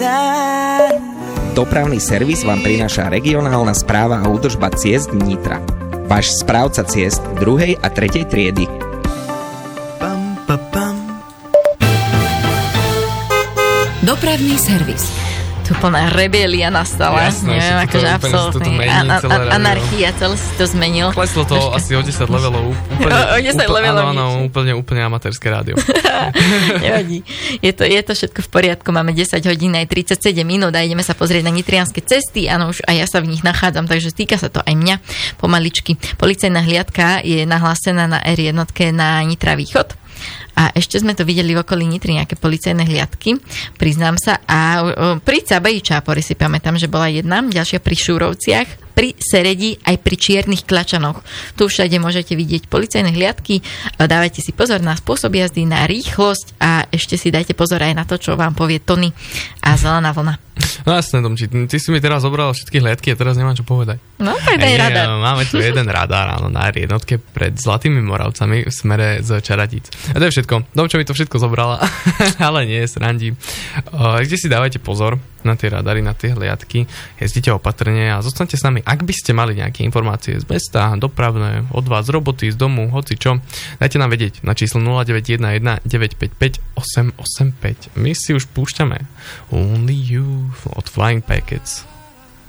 Dopravný servis vám prináša regionálna správa a údržba ciest Nitra. Váš správca ciest 2. a 3. triedy. Dopravný servis. Tu plná rebelia nastala. Jasné, neviem, akože absolútne. Anarchia, celé si to zmenil. Kleslo to asi o 10 levelov. Úplne amatérske rádio. Nevadí. Je to všetko v poriadku. Máme 10 hodín aj 37 minút a ideme sa pozrieť na nitrianske cesty. Áno, už aj ja sa v nich nachádzam, takže týka sa to aj mňa pomaličky. Policajná hliadka je nahlásená na R1 na Nitra Východ. A ešte sme to videli v okolí Nitry, nejaké policajné hliadky, priznám sa. A pri Cabaji Čápori si pamätám, že bola jedna, ďalšia pri Šúrovciach, pri Seredi, aj pri Čiernych Klačanoch. Tu všade môžete vidieť policajné hliadky. Dávajte si pozor na spôsob jazdy, na rýchlosť a ešte si dajte pozor aj na to, čo vám povie Tony a Zelená vlna. No jasné, Domči, ty si mi teraz zobral všetky hliadky a teraz nemám čo povedať. No tak daj radar. Máme tu jeden radar, áno, na jednotke pred Zlatými Moravcami v smere z Čaradíc. A to je všetko. Domčo mi to všetko zobrala, ale nie, srandí. Kde si dávajte pozor na tie radary, na tie hliadky, jezdite opatrne a zostanete s nami. Ak by ste mali nejaké informácie z mesta, dopravné, od vás, z roboty, z domu, hoci čo, dajte nám vedieť na číslo 0911 955 885. My si už púšťame Only You od Flying Packets.